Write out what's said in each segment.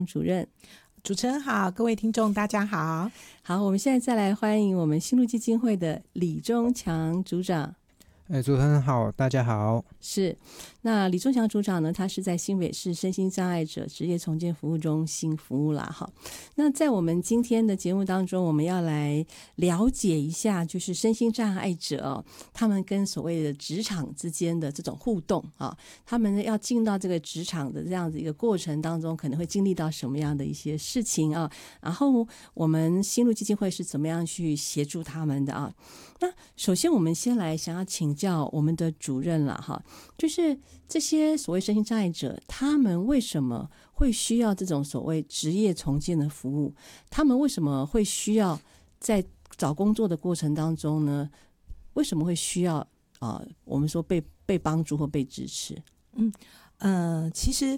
主任。 主持人好，各位听众大家好。 好，我们现在再来欢迎我们新路基金会的李中强组长。 主持人好，大家好。 是，那李中强组长呢，他是在新北市身心障碍者职业重建服务中心服务啦。好，那在我们今天的节目当中，我们要来了解一下，就是身心障碍者他们跟所谓的职场之间的这种互动啊，他们要进到这个职场的这样子一个过程当中，可能会经历到什么样的一些事情啊？然后我们新路基金会是怎么样去协助他们的啊？那首先我们先来想要请教我们的主任了哈，就是这些所谓身心障碍者，他们为什么会需要这种所谓职业重建的服务？他们为什么会需要在找工作的过程当中呢？为什么会需要我们说被帮助或被支持？ 其实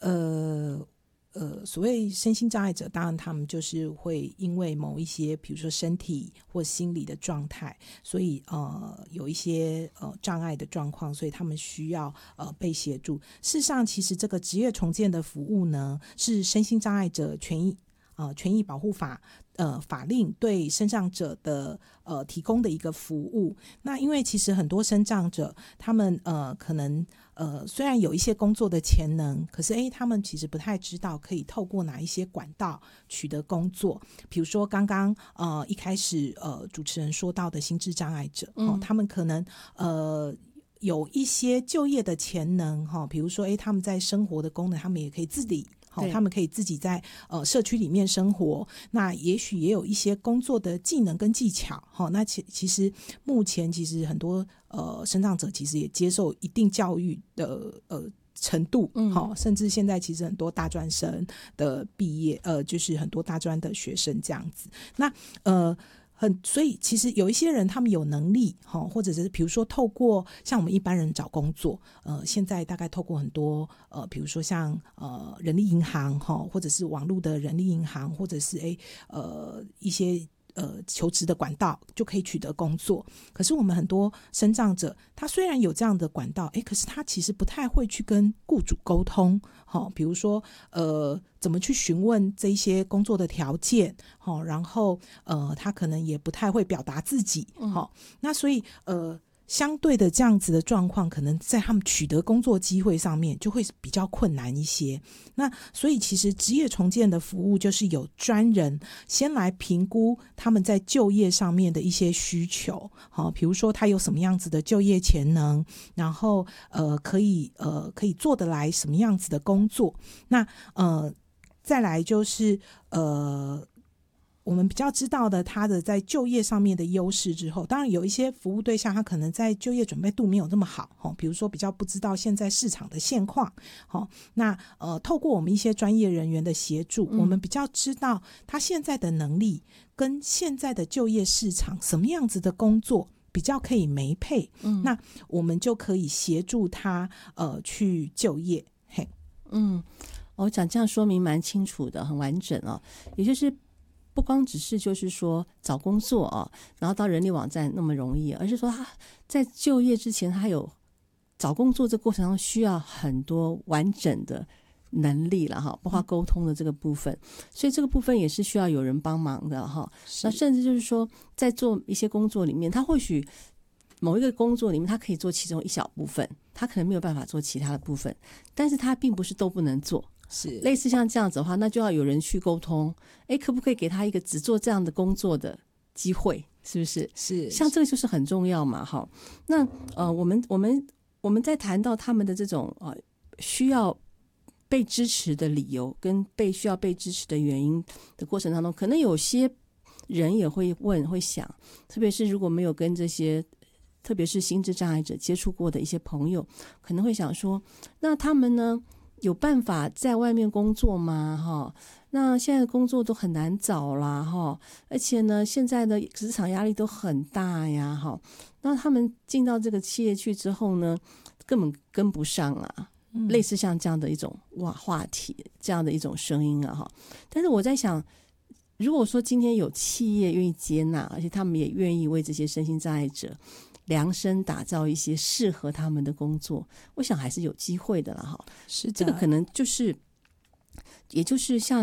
所谓身心障碍者，当然他们就是会因为某一些比如说身体或心理的状态，所以有一些障碍的状况，所以他们需要被协助。事实上其实这个职业重建的服务呢，是身心障碍者权益保护法法令对身障者的提供的一个服务。那因为其实很多身障者他们可能虽然有一些工作的潜能，可是他们其实不太知道可以透过哪一些管道取得工作。比如说刚刚一开始主持人说到的心智障碍者，他们可能有一些就业的潜能，比如说他们在生活的功能他们也可以自理，他们可以自己在社区里面生活，那也许也有一些工作的技能跟技巧。那其实目前其实很多身障者其实也接受一定教育的程度，甚至现在其实很多大专生的毕业就是很多大专的学生这样子。那所以其实有一些人他们有能力，或者是比如说透过像我们一般人找工作，现在大概透过很多比如说像人力银行，或者是网络的人力银行，或者是一些求职的管道就可以取得工作。可是我们很多身障者他虽然有这样的管道，可是他其实不太会去跟雇主沟通，比如说怎么去询问这一些工作的条件，然后他可能也不太会表达自己，那所以相对的这样子的状况，可能在他们取得工作机会上面就会比较困难一些。那所以其实职业重建的服务就是有专人先来评估他们在就业上面的一些需求，比如说他有什么样子的就业潜能，然后可以做得来什么样子的工作。那再来就是我们比较知道的他的在就业上面的优势之后，当然有一些服务对象他可能在就业准备度没有那么好，比如说比较不知道现在市场的现况，那透过我们一些专业人员的协助，我们比较知道他现在的能力跟现在的就业市场什么样子的工作比较可以媒配，那我们就可以协助他去就业。 我讲这样说明蛮清楚的，很完整也就是不光只是就是说找工作然后到人力网站那么容易，而是说他在就业之前，他有找工作这过程中需要很多完整的能力了包括沟通的这个部分，所以这个部分也是需要有人帮忙的那甚至就是说在做一些工作里面，他或许某一个工作里面他可以做其中一小部分，他可能没有办法做其他的部分，但是他并不是都不能做，是类似像这样子的话，那就要有人去沟通，可不可以给他一个只做这样的工作的机会，是不是？是，像这个就是很重要嘛那我们在谈到他们的这种需要被支持的理由跟需要被支持的原因的过程当中，可能有些人也会会想，特别是如果没有跟这些特别是心智障碍者接触过的一些朋友，可能会想说，那他们呢有办法在外面工作吗？那现在的工作都很难找啦，而且呢现在的职场压力都很大呀，那他们进到这个企业去之后呢，根本跟不上啊，类似像这样的一种话题，这样的一种声音啊，但是我在想，如果说今天有企业愿意接纳，而且他们也愿意为这些身心障碍者量身打造一些适合他们的工作，我想还是有机会的啦。是的，这个可能就是，也就是像